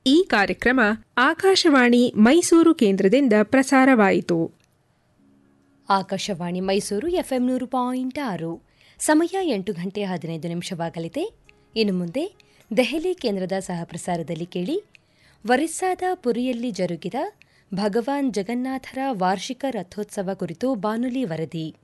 ಈ ಕಾರ್ಯಕ್ರಮ ಆಕಾಶವಾಣಿ ಮೈಸೂರು ಕೇಂದ್ರದಿಂದ ಪ್ರಸಾರವಾಯಿತು. ಆಕಾಶವಾಣಿ ಮೈಸೂರು ಎಫ್ಎಂ 100.6. ಸಮಯ 8:15 ಇನ್ನು ಮುಂದೆ ದೆಹಲಿ ಕೇಂದ್ರದ ಸಹಪ್ರಸಾರದಲ್ಲಿ ಕೇಳಿ ಒರಿಸ್ಸಾದ ಪುರಿಯಲ್ಲಿ ಜರುಗಿದ ಭಗವಾನ್ ಜಗನ್ನಾಥರ ವಾರ್ಷಿಕ ರಥೋತ್ಸವ ಕುರಿತು ಬಾನುಲಿ ವರದಿ.